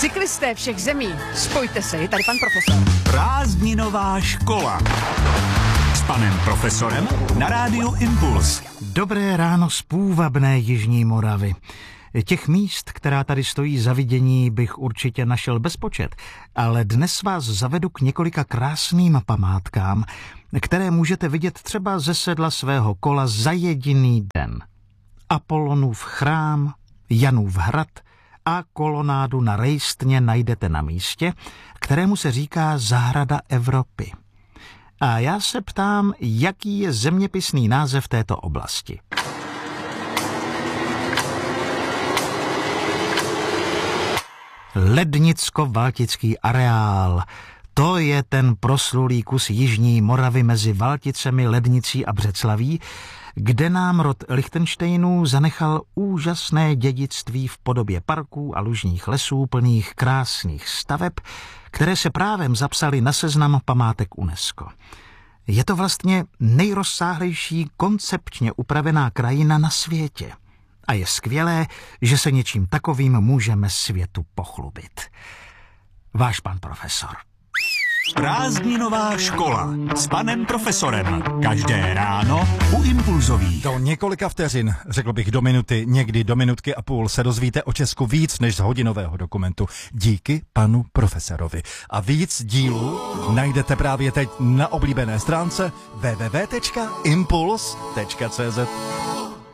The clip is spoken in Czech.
Cyklisté všech zemí, spojte se, je tady pan profesor. Prázdninová škola s panem profesorem na rádiu Impuls. Dobré ráno z půvabné Jižní Moravy. Těch míst, která tady stojí za vidění, bych určitě našel bezpočet, ale dnes vás zavedu k několika krásným památkám, které můžete vidět třeba ze sedla svého kola za jediný den. Apollonův chrám, Janův hrad a kolonádu na Rejstně najdete na místě, kterému se říká Zahrada Evropy. A já se ptám, jaký je zeměpisný název této oblasti. Lednicko-Valtický areál. To je ten proslulý kus Jižní Moravy mezi Valticemi, Lednicí a Břeclaví, kde nám rod Lichtenštejnů zanechal úžasné dědictví v podobě parků a lužních lesů plných krásných staveb, které se právem zapsaly na seznam památek UNESCO. Je to vlastně nejrozsáhlejší koncepčně upravená krajina na světě. A je skvělé, že se něčím takovým můžeme světu pochlubit. Váš pan profesor. Prázdninová škola s panem profesorem. Každé ráno u Impulzových. Do několika vteřin, řekl bych do minuty, někdy do minutky a půl, se dozvíte o Česku víc než z hodinového dokumentu. Díky panu profesorovi. A víc dílů najdete právě teď na oblíbené stránce www.impuls.cz.